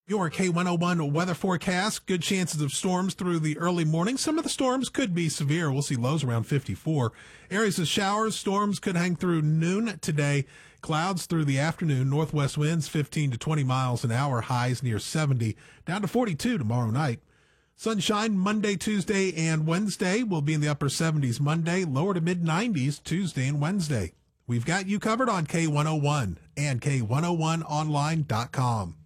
Your K101 weather forecast. Good chances of storms through the early morning. Some of the storms could be severe. We'll see lows around 54. Areas of showers, storms could hang through noon today. Clouds through the afternoon. Northwest winds 15 to 20 miles an hour. Highs near 70. Down to 42 tomorrow night. Sunshine Monday, Tuesday, and Wednesday. Will be in the upper 70s Monday. Lower to mid 90s Tuesday and Wednesday. We've got you covered on K101 and K101online.com.